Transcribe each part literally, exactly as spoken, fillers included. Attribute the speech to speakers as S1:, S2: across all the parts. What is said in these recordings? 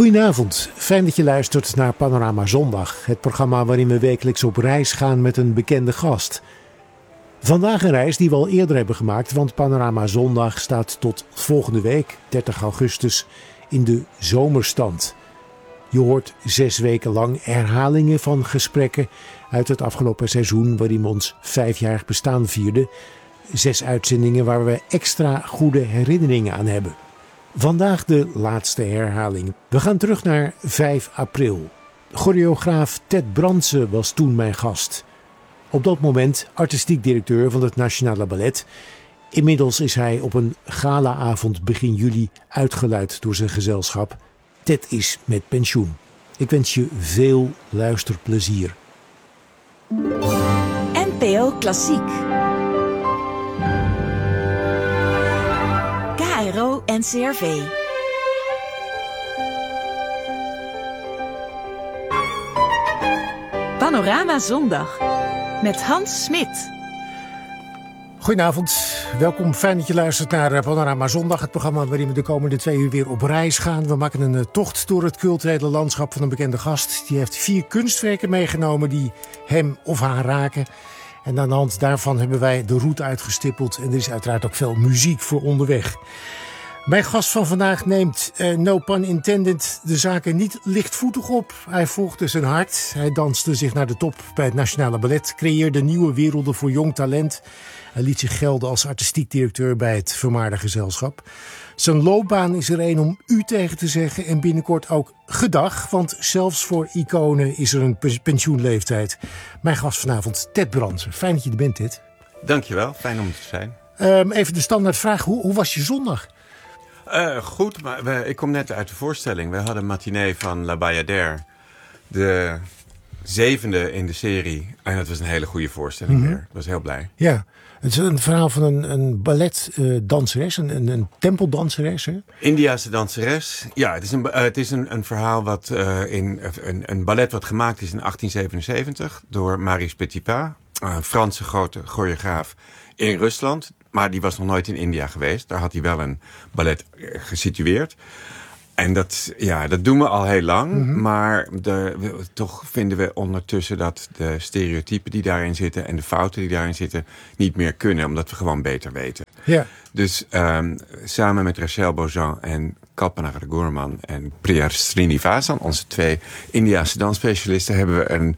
S1: Goedenavond, fijn dat je luistert naar Panorama Zondag. Het programma waarin we wekelijks op reis gaan met een bekende gast. Vandaag een reis die we al eerder hebben gemaakt, want Panorama Zondag staat tot volgende week, dertig augustus, in de zomerstand. Je hoort zes weken lang herhalingen van gesprekken uit het afgelopen seizoen waarin we ons vijfjarig bestaan vierden. Zes uitzendingen waar we extra goede herinneringen aan hebben. Vandaag de laatste herhaling. We gaan terug naar vijf april. Choreograaf Ted Brandsen was toen mijn gast. Op dat moment artistiek directeur van het Nationale Ballet. Inmiddels is hij op een galaavond begin juli uitgeluid door zijn gezelschap. Ted is met pensioen. Ik wens je veel luisterplezier.
S2: N P O Klassiek. K R O N C R V. Panorama Zondag met Hans Smit.
S1: Goedenavond, welkom. Fijn dat je luistert naar Panorama Zondag. Het programma waarin we de komende twee uur weer op reis gaan. We maken een tocht door het culturele landschap van een bekende gast. Die heeft vier kunstwerken meegenomen die hem of haar raken. En aan de hand daarvan hebben wij de route uitgestippeld. En er is uiteraard ook veel muziek voor onderweg. Mijn gast van vandaag neemt, uh, no pun intended, de zaken niet lichtvoetig op. Hij volgde zijn hart. Hij danste zich naar de top bij het Nationale Ballet. Creëerde nieuwe werelden voor jong talent. Hij liet zich gelden als artistiek directeur bij het vermaarde gezelschap. Zijn loopbaan is er een om u tegen te zeggen en binnenkort ook gedag. Want zelfs voor iconen is er een pensioenleeftijd. Mijn gast vanavond, Ted Brandsen. Fijn dat je er bent, Ted.
S3: Dankjewel, fijn om er te zijn.
S1: Um, even de standaardvraag, hoe, hoe was je zondag?
S3: Uh, goed, maar we, ik kom net uit de voorstelling. We hadden een matinee van La Bayadère. De zevende in de serie. En het was een hele goede voorstelling mm-hmm. weer. Ik was heel blij.
S1: Ja, het is een verhaal van een, een balletdanseres, uh, een, een, een tempeldanseres. Hè?
S3: Indiase danseres. Ja, het is een, uh, het is een, een verhaal wat uh, in een, een ballet wat gemaakt is in achttien zevenenzeventig door Marius Petipa, een Franse grote choreograaf in Rusland. Maar die was nog nooit in India geweest. Daar had hij wel een ballet gesitueerd. En dat, ja, dat doen we al heel lang. Mm-hmm. Maar de, we, toch vinden we ondertussen dat de stereotypen die daarin zitten en de fouten die daarin zitten niet meer kunnen. Omdat we gewoon beter weten. Ja. Dus um, samen met Rachel Beaujean en Kalpana Raghuram en Priya Srinivasan, onze twee Indiase dansspecialisten, hebben we een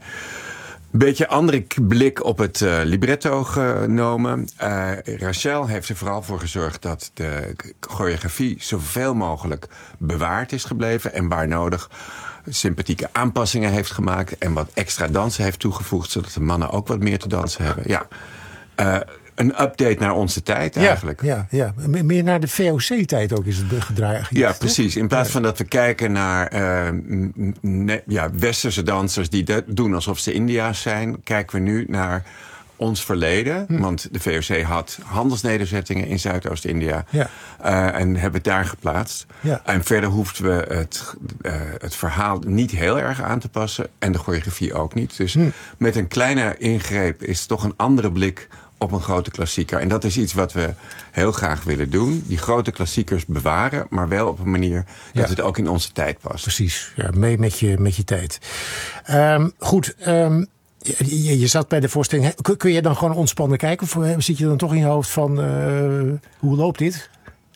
S3: beetje andere blik op het uh, libretto genomen. Uh, Rachel heeft er vooral voor gezorgd dat de choreografie zoveel mogelijk bewaard is gebleven. En waar nodig sympathieke aanpassingen heeft gemaakt. En wat extra dansen heeft toegevoegd, zodat de mannen ook wat meer te dansen hebben. Ja, uh, een update naar onze tijd eigenlijk.
S1: Ja, ja, ja. Meer naar de V O C-tijd ook is het gedraaid.
S3: Ja, precies. In plaats van dat we kijken naar uh, ne- ja, westerse dansers die dat doen alsof ze India's zijn, kijken we nu naar ons verleden. Hm. Want de V O C had handelsnederzettingen in Zuidoost-India. Ja. Uh, en hebben het daar geplaatst. Ja. En verder hoefden we het, uh, het verhaal niet heel erg aan te passen. En de choreografie ook niet. Dus hm. met een kleine ingreep is het toch een andere blik op een grote klassieker. En dat is iets wat we heel graag willen doen. Die grote klassiekers bewaren, maar wel op een manier dat ja. het ook in onze tijd past.
S1: Precies, ja, mee met je, met je tijd. Um, goed, um, je, je zat bij de voorstelling. Kun, kun je dan gewoon ontspannen kijken? Of zit je dan toch in je hoofd van, uh, hoe loopt dit?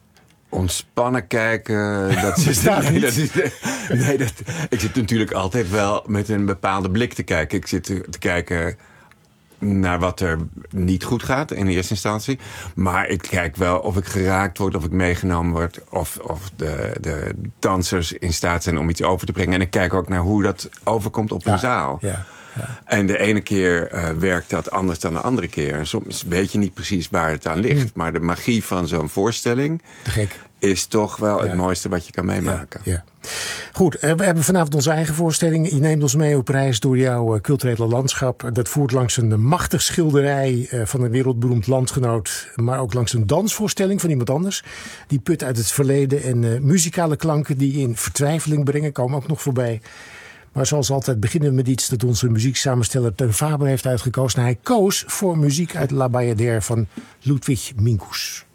S3: Ontspannen kijken, dat is, nee, dat is nee, dat, ik zit natuurlijk altijd wel met een bepaalde blik te kijken. Ik zit te, te kijken naar wat er niet goed gaat in eerste instantie. Maar ik kijk wel of ik geraakt word, of ik meegenomen word, of, of de, de dansers in staat zijn om iets over te brengen. En ik kijk ook naar hoe dat overkomt op een ja, zaal. Ja, ja. En de ene keer uh, werkt dat anders dan de andere keer. En soms weet je niet precies waar het aan ligt. Mm. Maar de magie van zo'n voorstelling te gek. Is toch wel ja. het mooiste wat je kan meemaken. Ja, ja.
S1: Goed, we hebben vanavond onze eigen voorstelling. Je neemt ons mee op reis door jouw culturele landschap. Dat voert langs een machtig schilderij van een wereldberoemd landgenoot, maar ook langs een dansvoorstelling van iemand anders. Die put uit het verleden en uh, muzikale klanken die in vertwijfeling brengen, komen ook nog voorbij. Maar zoals altijd beginnen we met iets dat onze muzieksamensteller Teun Faber heeft uitgekozen. Hij koos voor muziek uit La Bayadère van Ludwig Minkus.